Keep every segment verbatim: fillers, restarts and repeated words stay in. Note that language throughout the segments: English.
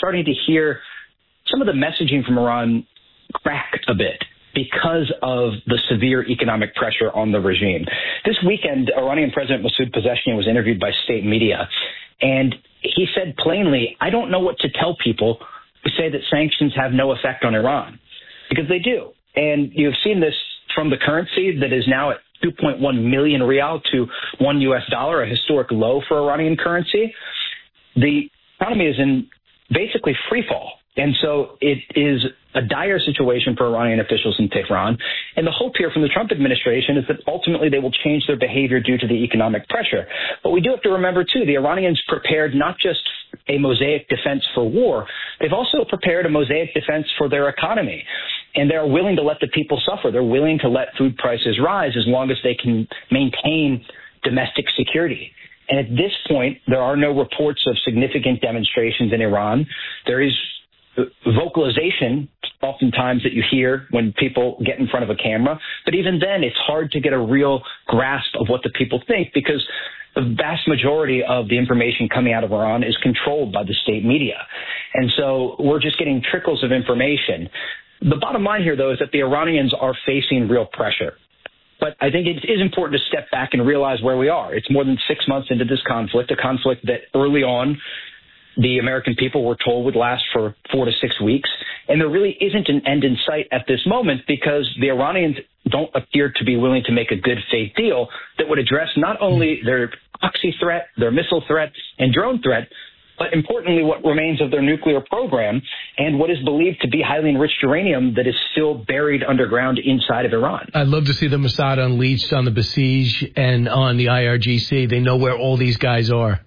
starting to hear some of the messaging from Iran crack a bit because of the severe economic pressure on the regime. This weekend, Iranian President Masoud Pezeshkian was interviewed by state media, and he said plainly, I don't know what to tell people who say that sanctions have no effect on Iran, because they do. And you've seen this from the currency that is now at two point one million rial to one U S dollar, a historic low for Iranian currency. The economy is in basically free fall. And so it is a dire situation for Iranian officials in Tehran. And the hope here from the Trump administration is that ultimately they will change their behavior due to the economic pressure. But we do have to remember, too, the Iranians prepared not just a mosaic defense for war, they've also prepared a mosaic defense for their economy. And they're willing to let the people suffer. They're willing to let food prices rise as long as they can maintain domestic security. And at this point, there are no reports of significant demonstrations in Iran. There is vocalization oftentimes that you hear when people get in front of a camera. But even then, it's hard to get a real grasp of what the people think, because the vast majority of the information coming out of Iran is controlled by the state media. And so we're just getting trickles of information. The bottom line here, though, is that the Iranians are facing real pressure. But I think it is important to step back and realize where we are. It's more than six months into this conflict, a conflict that early on the American people were told would last for four to six weeks. And there really isn't an end in sight at this moment, because the Iranians don't appear to be willing to make a good faith deal that would address not only their proxy threat, their missile threat, and drone threat, but importantly, what remains of their nuclear program and what is believed to be highly enriched uranium that is still buried underground inside of Iran. I'd love to see the Mossad unleashed on the Basij and on the I R G C. They know where all these guys are.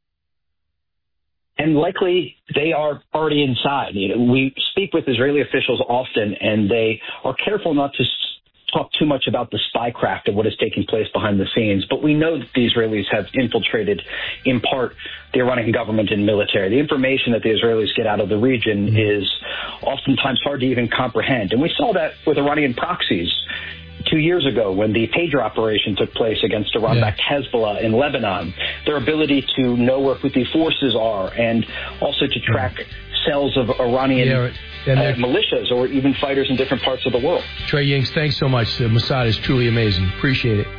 And likely they are already inside. You know, we speak with Israeli officials often, and they are careful not to talk too much about the spycraft of what is taking place behind the scenes. But we know that the Israelis have infiltrated, in part, the Iranian government and military. The information that the Israelis get out of the region is oftentimes hard to even comprehend. And we saw that with Iranian proxies two years ago when the pager operation took place against Iran-backed yeah. Hezbollah in Lebanon. Their ability to know where Houthi forces are, and also to track cells of Iranian yeah, uh, militias or even fighters in different parts of the world. Trey Yingst, thanks so much. The Mossad is truly amazing. Appreciate it.